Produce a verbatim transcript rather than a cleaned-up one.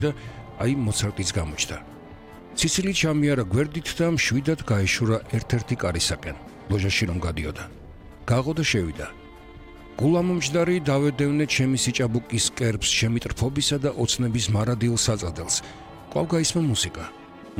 და აი მოცარტიც გამოჩნდა. ციცილი ჩამიარა გვერდით და მშვიდად გაეშურა ერთ-ერთი კარისაკენ, ლოჟაში რომ გადიოდა. გაღო და შევიდა. გულამომჯდარი დავედევნე ჩემი სიჭაბუკის კერბს, ჩემი ტრფობისა და ოცნების მარადილ საწადელს. კვალ გაისმა მუსიკა.